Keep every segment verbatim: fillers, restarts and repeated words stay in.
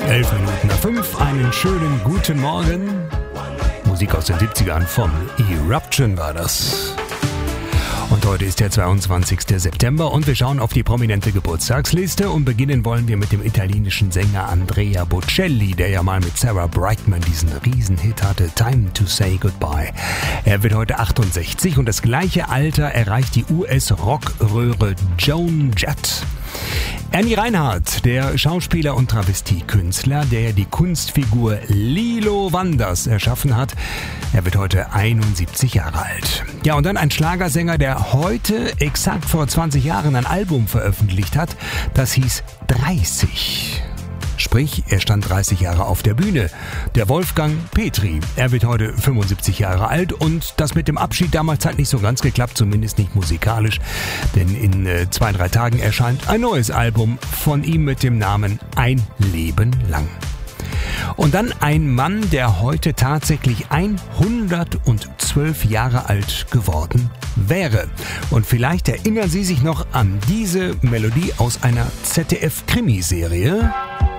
Elf Minuten nach fünf, einen schönen guten Morgen. Musik aus den siebzigern von Eruption war das. Und heute ist der zweiundzwanzigster September und wir schauen auf die prominente Geburtstagsliste und beginnen wollen wir mit dem italienischen Sänger Andrea Bocelli, der ja mal mit Sarah Brightman diesen Riesenhit hatte, Time to Say Goodbye. Er wird heute achtundsechzig und das gleiche Alter erreicht die U S-Rockröhre Joan Jett. Ernie Reinhardt, der Schauspieler und Travestiekünstler, der die Kunstfigur Lilo Wanders erschaffen hat, er wird heute einundsiebzig Jahre alt. Ja, und dann ein Schlagersänger, der heute exakt vor zwanzig Jahren ein Album veröffentlicht hat, das hieß dreißig. Sprich, er stand dreißig Jahre auf der Bühne. Der Wolfgang Petri, er wird heute fünfundsiebzig Jahre alt und das mit dem Abschied damals hat nicht so ganz geklappt, zumindest nicht musikalisch, denn in äh, zwei, drei Tagen erscheint ein neues Album von ihm mit dem Namen Ein Leben lang. Und dann ein Mann, der heute tatsächlich hundertzwölf Jahre alt geworden wäre. Und vielleicht erinnern Sie sich noch an diese Melodie aus einer Z D F-Krimiserie.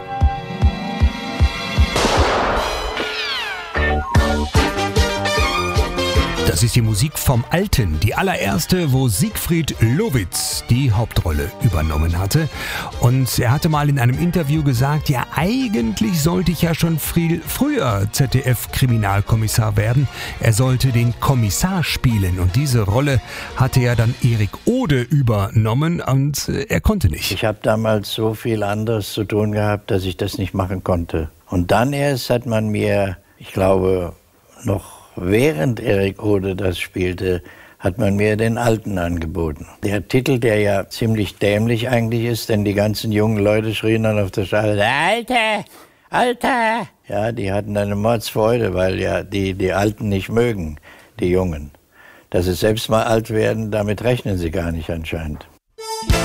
Das ist die Musik vom Alten, die allererste, wo Siegfried Lowitz die Hauptrolle übernommen hatte. Und er hatte mal in einem Interview gesagt, ja, eigentlich sollte ich ja schon viel früher Z D F-Kriminalkommissar werden. Er sollte den Kommissar spielen und diese Rolle hatte ja dann Erik Ode übernommen und er konnte nicht. Ich habe damals so viel anderes zu tun gehabt, dass ich das nicht machen konnte. Und dann erst hat man mir, ich glaube, noch während Erik Ode das spielte, hat man mir den Alten angeboten. Der Titel, der ja ziemlich dämlich eigentlich ist, denn die ganzen jungen Leute schrien dann auf der Straße, Alter, Alter! Ja, die hatten eine Mordsfreude, weil ja die, die Alten nicht mögen, die Jungen. Dass sie selbst mal alt werden, damit rechnen sie gar nicht anscheinend.